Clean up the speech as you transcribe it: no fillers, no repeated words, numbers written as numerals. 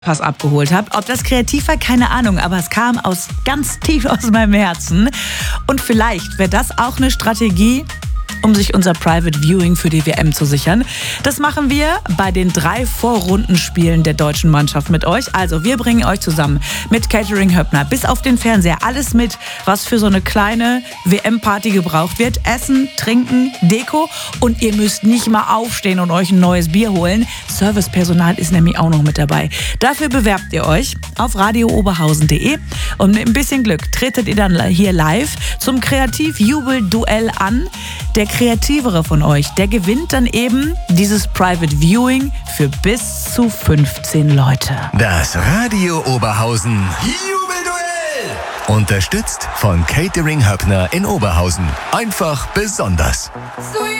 Pass abgeholt habe. Ob das kreativ war, keine Ahnung, aber es kam ganz tief aus meinem Herzen. Und vielleicht wäre das auch eine Strategie, um sich unser Private Viewing für die WM zu sichern. Das machen wir bei den 3 Vorrundenspielen der deutschen Mannschaft mit euch. Also wir bringen euch zusammen mit Catering Höppner bis auf den Fernseher alles mit, was für so eine kleine WM-Party gebraucht wird. Essen, Trinken, Deko und ihr müsst nicht mal aufstehen und euch ein neues Bier holen. Servicepersonal ist nämlich auch noch mit dabei. Dafür bewerbt ihr euch auf radiooberhausen.de und mit ein bisschen Glück tretet ihr dann hier live zum Kreativ-Jubel-Duell an. Der Kreativere von euch, der gewinnt dann eben dieses Private Viewing für bis zu 15 Leute. Das Radio Oberhausen Jubelduell. Unterstützt von Catering Höppner in Oberhausen. Einfach besonders.